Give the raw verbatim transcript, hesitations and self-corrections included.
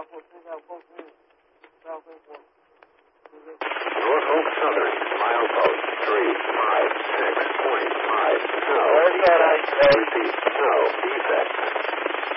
Norfolk Southern, milepost three five six point five. Snow. Repeat, snow, defect.